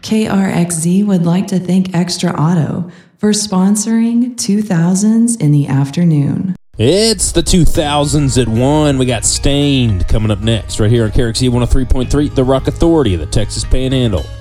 KRXZ would like to thank Extra Auto for sponsoring 2000s in the afternoon. It's the 2000s at 1. We got Stained coming up next right here on KRXZ 103.3, the Rock Authority of the Texas Panhandle.